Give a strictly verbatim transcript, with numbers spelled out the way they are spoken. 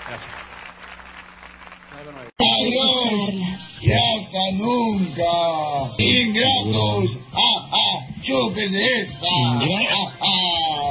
Gracias. Adiós y hasta nunca. Ingratos. Ah, ah, chúpese esta. Ah, ah.